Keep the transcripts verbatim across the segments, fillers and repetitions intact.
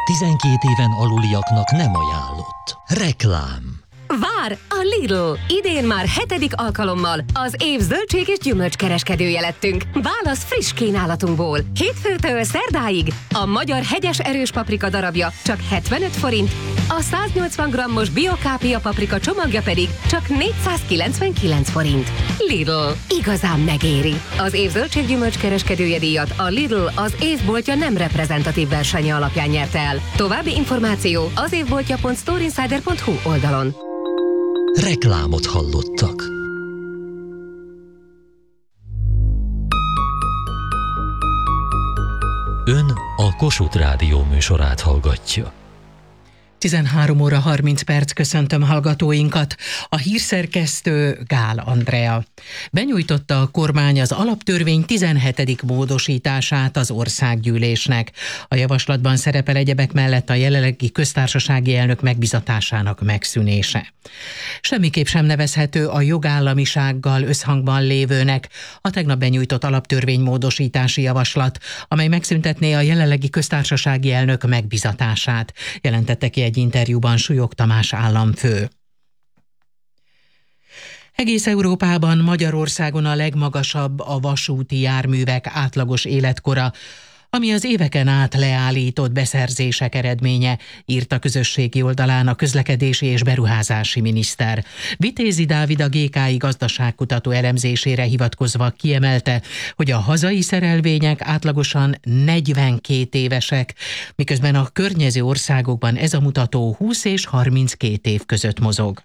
tizenkét éven aluliaknak nem ajánlott. Reklám. Vár! A Lidl! Idén már hetedik alkalommal az év zöldség és gyümölcskereskedője lettünk. Válasz friss kínálatunkból. Hétfőtől szerdáig a magyar hegyes erős paprika darabja csak hetvenöt forint, a száznyolcvan grammos biokápia paprika csomagja pedig csak négyszázkilencvenkilenc forint. Lidl. Igazán megéri. Az év zöldség gyümölcskereskedője díjat a Lidl az évboltja nem reprezentatív versenye alapján nyerte el. További információ az évboltja pont storeinsider pont hu oldalon. Reklámot hallottak. Ön a Kossuth Rádió műsorát hallgatja. tizenhárom óra harminc perc, köszöntöm hallgatóinkat. A hírszerkesztő Gál Andrea. Benyújtotta a kormány az alaptörvény tizenhetedik módosítását az országgyűlésnek. A javaslatban szerepel egyebek mellett a jelenlegi köztársasági elnök megbizatásának megszűnése. Semmiképp sem nevezhető a jogállamisággal összhangban lévőnek a tegnap benyújtott alaptörvénymódosítási javaslat, amely megszüntetné a jelenlegi köztársasági elnök megbizatását, jelentette ki egy interjúban Súlyog Tamás államfő. Egész Európában, Magyarországon a legmagasabb a vasúti járművek átlagos életkora, ami az éveken át leállított beszerzések eredménye, írt a közösségi oldalán a közlekedési és beruházási miniszter. Vitézi Dávid a gé ká i gazdaságkutató elemzésére hivatkozva kiemelte, hogy a hazai szerelvények átlagosan negyvenkét évesek, miközben a környező országokban ez a mutató húsz és harminckét év között mozog.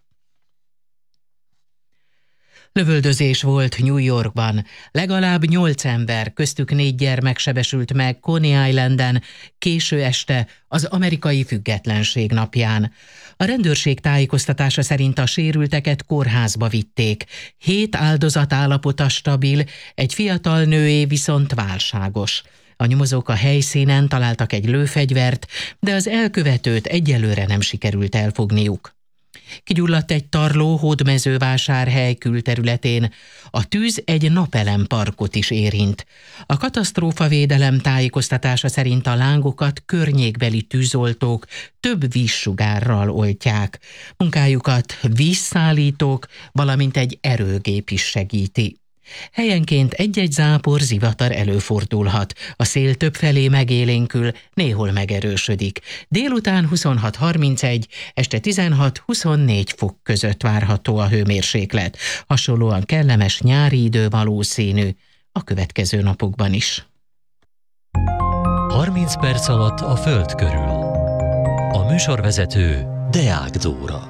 Lövöldözés volt New Yorkban. Legalább nyolc ember, köztük négy gyermek sebesült meg Coney Islanden késő este az amerikai függetlenség napján. A rendőrség tájékoztatása szerint a sérülteket kórházba vitték. Hét áldozat állapota stabil, egy fiatal nőé viszont válságos. A nyomozók a helyszínen találtak egy lőfegyvert, de az elkövetőt egyelőre nem sikerült elfogniuk. Kigyulladt egy tarló Hódmezővásárhely külterületén. A tűz egy napelemparkot is érint. A katasztrófavédelem tájékoztatása szerint a lángokat környékbeli tűzoltók több vízsugárral oltják. Munkájukat vízszállítók, valamint egy erőgép is segíti. Helyenként egy-egy zápor, zivatar előfordulhat. A szél többfelé megélénkül, néhol megerősödik. Délután huszonhat harmincegy, este tizenhat-huszonnégy fok között várható a hőmérséklet. Hasonlóan kellemes nyári idő valószínű a következő napokban is. harminc perc alatt a Föld körül. A műsorvezető Deák Dóra.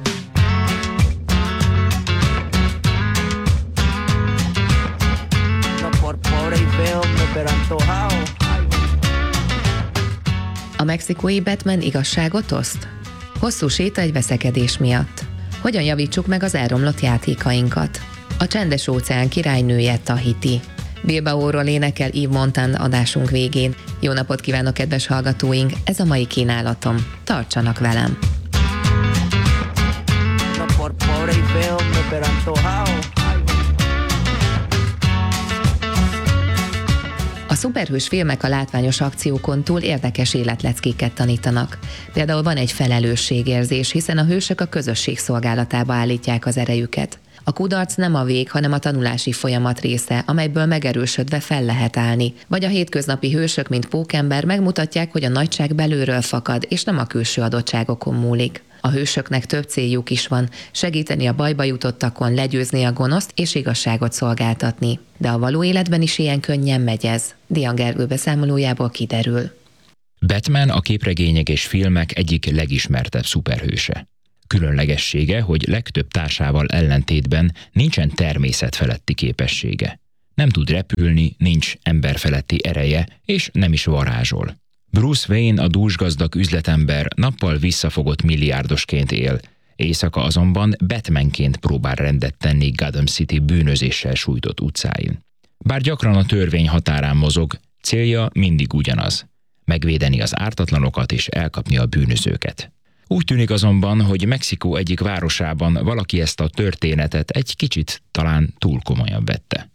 A mexikói Batman igazságot oszt? Hosszú séta egy veszekedés miatt. Hogyan javítsuk meg az elromlott játékainkat? A csendes óceán királynője Tahiti. Bilbaóról énekel Yves Montand adásunk végén. Jó napot kívánok, kedves hallgatóink! Ez a mai kínálatom. Tartsanak velem! A szuperhős filmek a látványos akciókon túl érdekes életleckéket tanítanak. Például van egy felelősségérzés, hiszen a hősök a közösség szolgálatába állítják az erejüket. A kudarc nem a vég, hanem a tanulási folyamat része, amelyből megerősödve fel lehet állni. Vagy a hétköznapi hősök, mint pókember megmutatják, hogy a nagyság belülről fakad, és nem a külső adottságokon múlik. A hősöknek több céljuk is van, segíteni a bajba jutottakon, legyőzni a gonoszt és igazságot szolgáltatni. De a való életben is ilyen könnyen megy ez. Dian Gergő beszámolójából kiderül. Batman a képregények és filmek egyik legismertebb szuperhőse. Különlegessége, hogy legtöbb társával ellentétben nincsen természetfeletti képessége. Nem tud repülni, nincs emberfeletti ereje, és nem is varázsol. Bruce Wayne, a dúsgazdag üzletember nappal visszafogott milliárdosként él, éjszaka azonban Batmanként próbál rendet tenni Gotham City bűnözéssel sújtott utcáin. Bár gyakran a törvény határán mozog, célja mindig ugyanaz: megvédeni az ártatlanokat és elkapni a bűnözőket. Úgy tűnik azonban, hogy Mexikó egyik városában valaki ezt a történetet egy kicsit talán túl komolyan vette.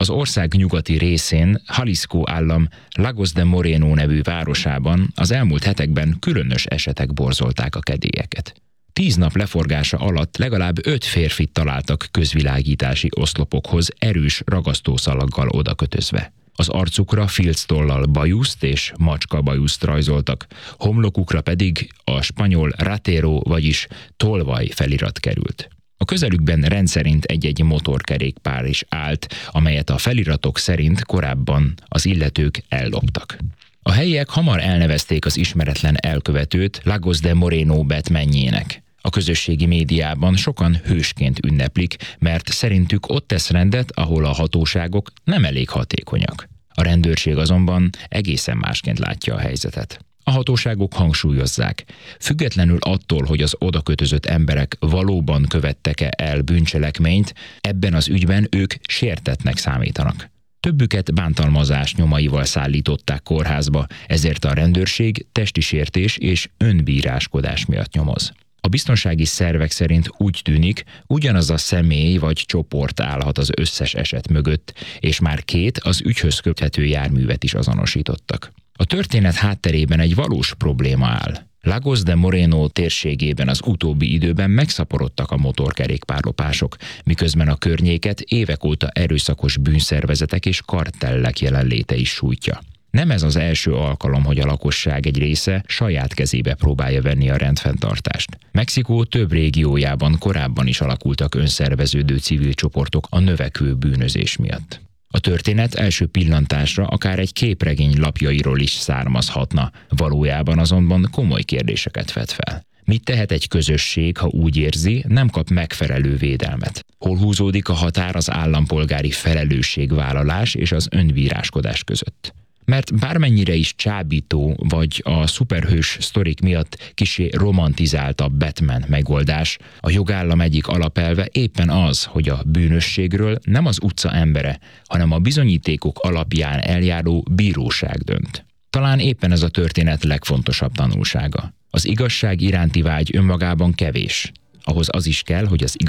Az ország nyugati részén, Jalisco állam Lagos de Moreno nevű városában az elmúlt hetekben különös esetek borzolták a kedélyeket. Tíz nap leforgása alatt legalább öt férfit találtak közvilágítási oszlopokhoz erős ragasztószalaggal odakötözve. Az arcukra filctollal bajuszt és macska bajuszt rajzoltak, homlokukra pedig a spanyol ratero, vagyis tolvaj felirat került. A közelükben rendszerint egy-egy motorkerékpár is állt, amelyet a feliratok szerint korábban az illetők elloptak. A helyiek hamar elnevezték az ismeretlen elkövetőt Lagos de Moreno Batmanjének. A közösségi médiában sokan hősként ünneplik, mert szerintük ott tesz rendet, ahol a hatóságok nem elég hatékonyak. A rendőrség azonban egészen másként látja a helyzetet. A hatóságok hangsúlyozzák, függetlenül attól, hogy az odakötözött emberek valóban követtek-e el bűncselekményt, ebben az ügyben ők sértettnek számítanak. Többüket bántalmazás nyomaival szállították kórházba, ezért a rendőrség testi sértés és önbíráskodás miatt nyomoz. A biztonsági szervek szerint úgy tűnik, ugyanaz a személy vagy csoport állhat az összes eset mögött, és már két az ügyhöz köthető járművet is azonosítottak. A történet hátterében egy valós probléma áll. Lagos de Moreno térségében az utóbbi időben megszaporodtak a motorkerékpárlopások, miközben a környéket évek óta erőszakos bűnszervezetek és kartellek jelenléte is sújtja. Nem ez az első alkalom, hogy a lakosság egy része saját kezébe próbálja venni a rendfenntartást. Mexikó több régiójában korábban is alakultak önszerveződő civil csoportok a növekvő bűnözés miatt. A történet első pillantásra akár egy képregény lapjairól is származhatna, valójában azonban komoly kérdéseket vet fel. Mit tehet egy közösség, ha úgy érzi, nem kap megfelelő védelmet? Hol húzódik a határ az állampolgári felelősségvállalás és az önbíráskodás között? Mert bármennyire is csábító, vagy a szuperhős sztorik miatt kissé romantizáltabb Batman megoldás, a jogállam egyik alapelve éppen az, hogy a bűnösségről nem az utca embere, hanem a bizonyítékok alapján eljáró bíróság dönt. Talán éppen ez a történet legfontosabb tanulsága. Az igazság iránti vágy önmagában kevés. Ahhoz az is kell, hogy az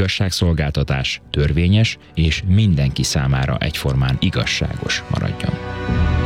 igazságszolgáltatás törvényes és mindenki számára egyformán igazságos maradjon.